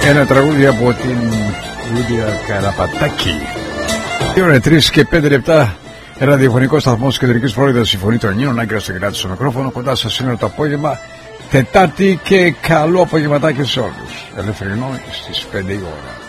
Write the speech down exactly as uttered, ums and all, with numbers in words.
Ένα τραγούδι από την Λίδια Καραπατάκη. Είναι τρεις και πέντε λεπτά. Ραδιοφωνικό σταθμό τη Κεντρική Φλόριδα, Συμφωνεί των Ελλήνων. Άγκυρα στο κεράτη στο μικρόφωνο. Κοντά σα σήμερα το απόγευμα. Τετάρτη και καλό απογευματάκι σε όλους. Ελεύθερη γνώμη στις πέντε η ώρα.